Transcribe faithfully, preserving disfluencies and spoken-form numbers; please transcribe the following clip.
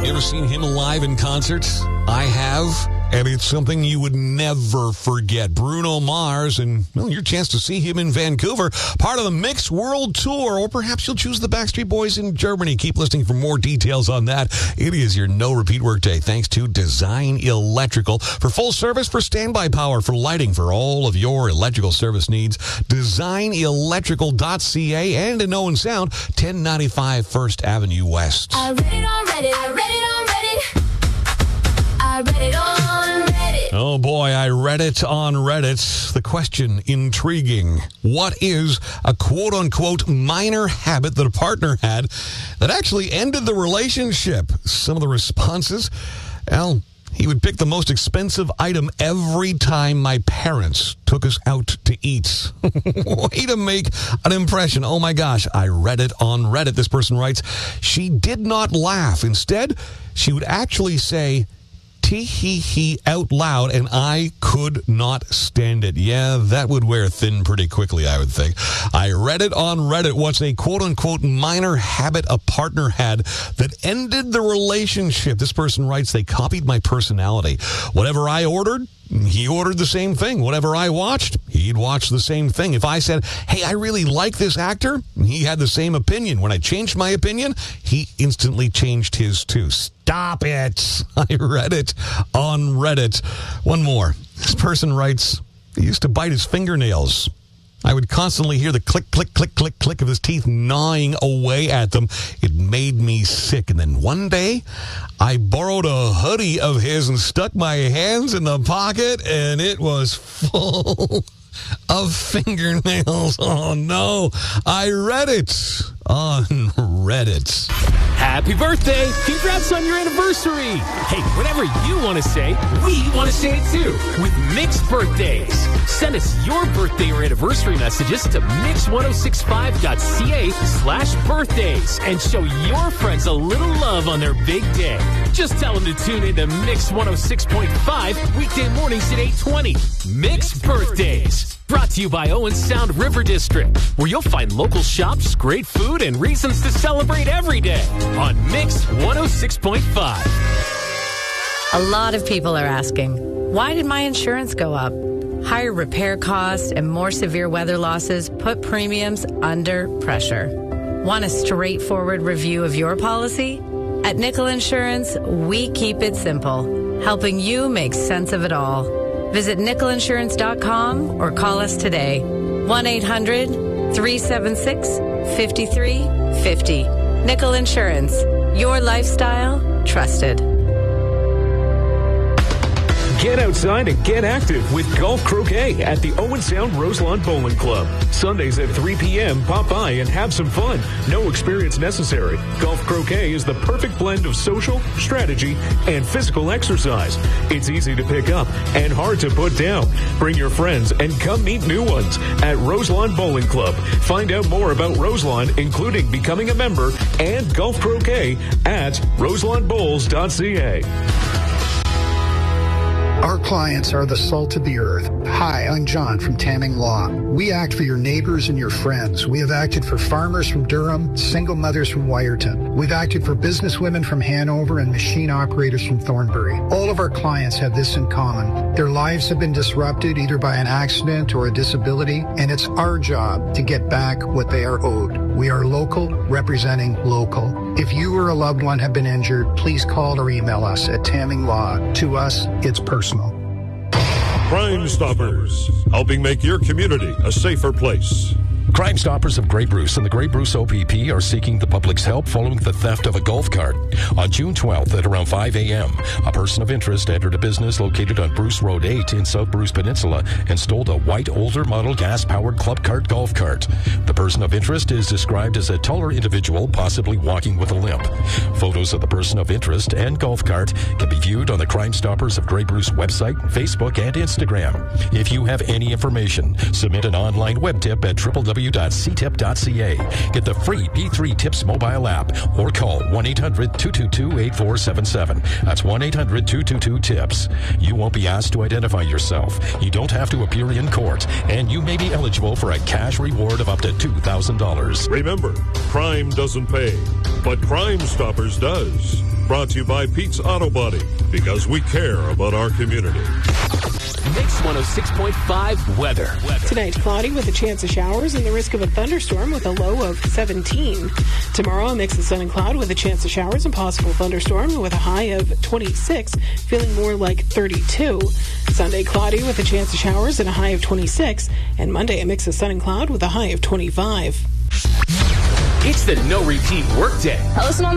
You ever seen him live in concert? I have. And it's something you would never forget. Bruno Mars, and well, your chance to see him in Vancouver, part of the Mix World Tour, or perhaps you'll choose the Backstreet Boys in Germany. Keep listening for more details on that. It is your no repeat workday, thanks to Design Electrical. For full service, for standby power, for lighting, for all of your electrical service needs, design electrical dot c a, and in Owen Sound, ten ninety-five First Avenue West. I read it on Reddit, I read it on Reddit. I read it on Reddit. Oh boy, I read it on Reddit. The question, intriguing. What is a quote-unquote minor habit that a partner had that actually ended the relationship? Some of the responses, well, he would pick the most expensive item every time my parents took us out to eat. Way to make an impression. Oh my gosh, I read it on Reddit. This person writes, she did not laugh. Instead, she would actually say, tee-hee-hee out loud, and I could not stand it. Yeah, that would wear thin pretty quickly, I would think. I read it on Reddit. What's a quote-unquote minor habit a partner had that ended the relationship? This person writes, they copied my personality. Whatever I ordered, he ordered the same thing. Whatever I watched, he'd watch the same thing. If I said, hey, I really like this actor, he had the same opinion. When I changed my opinion, he instantly changed his too. Stop it. I read it on Reddit. One more. This person writes, he used to bite his fingernails. I would constantly hear the click, click, click, click, click of his teeth gnawing away at them. It made me sick. And then one day, I borrowed a hoodie of his and stuck my hands in the pocket, and it was full of fingernails. Oh, no. I read it on Reddit. Happy birthday! Congrats on your anniversary! Hey, whatever you want to say, we want to say it too with Mix Birthdays. Send us your birthday or anniversary messages to mix ten sixty-five dot c a slash birthdays and show your friends a little love on their big day. Just tell them to tune in to Mix one oh six point five weekday mornings at eight twenty. Mix Birthdays. Brought to you by Owen Sound River District, where you'll find local shops, great food, and reasons to celebrate every day on Mix one oh six point five. A lot of people are asking, why did my insurance go up? Higher repair costs and more severe weather losses put premiums under pressure. Want a straightforward review of your policy? At Nickel Insurance, we keep it simple, helping you make sense of it all. Visit nickel insurance dot com or call us today. one eight hundred three seven six five three five zero. Nickel Insurance. Your lifestyle, trusted. Get outside and get active with Golf Croquet at the Owen Sound Roselawn Bowling Club. Sundays at three p.m., pop by and have some fun. No experience necessary. Golf Croquet is the perfect blend of social, strategy, and physical exercise. It's easy to pick up and hard to put down. Bring your friends and come meet new ones at Roselawn Bowling Club. Find out more about Roselawn, including becoming a member and Golf Croquet at roselawn bowls dot c a. Our clients are the salt of the earth. Hi, I'm John from Tamming Law. We act for your neighbors and your friends. We have acted for farmers from Durham, single mothers from Wyerton. We've acted for businesswomen from Hanover and machine operators from Thornbury. All of our clients have this in common. Their lives have been disrupted either by an accident or a disability, and it's our job to get back what they are owed. We are local, representing local. If you or a loved one have been injured, please call or email us at Tamming Law. To us, it's personal. Crime Stoppers, helping make your community a safer place. Crime Stoppers of Grey Bruce and the Grey Bruce O P P are seeking the public's help following the theft of a golf cart. On June twelfth at around five a.m., a person of interest entered a business located on Bruce Road eight in South Bruce Peninsula and stole a white older model gas-powered club cart golf cart. The person of interest is described as a taller individual, possibly walking with a limp. Photos of the person of interest and golf cart can be viewed on the Crime Stoppers of Grey Bruce website, Facebook, and Instagram. If you have any information, submit an online web tip at w w w dot c tip dot c a. Get the free P three Tips mobile app or call one eight hundred two two two eight four seven seven. That's one eight hundred two two two tips. You won't be asked to identify yourself. You don't have to appear in court, and you may be eligible for a cash reward of up to two thousand dollars. Remember, crime doesn't pay, but Crime Stoppers does. Brought to you by Pete's Auto Body, because we care about our community. Mix one oh six point five weather. weather. Tonight, cloudy with a chance of showers and the risk of a thunderstorm with a low of seventeen. Tomorrow, a mix of sun and cloud with a chance of showers and possible thunderstorm with a high of twenty-six, feeling more like thirty-two. Sunday, cloudy with a chance of showers and a high of twenty-six. And Monday, a mix of sun and cloud with a high of twenty-five. It's the no repeat workday. Listen on